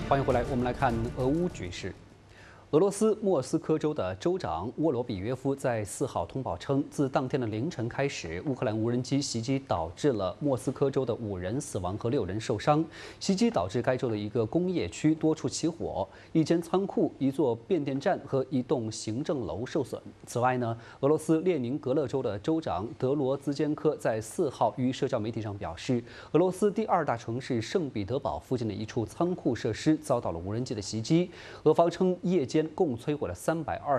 欢迎回来，我们来看俄乌局势。俄罗斯莫斯科州的州长沃罗比约夫在4号通报称，自当天的凌晨开始，乌克兰无人机袭击导致了莫斯科州的5人死亡和6人受伤。袭击导致该州的一个工业区多处起火，一间仓库、一座变电站和一栋行政楼受损。此外呢，俄罗斯列宁格勒州的州长德罗兹坚科在4号于社交媒体上表示，俄罗斯第2大城市圣彼得堡附近的一处仓库设施遭到了无人机的袭击。俄方称夜间共摧毁了320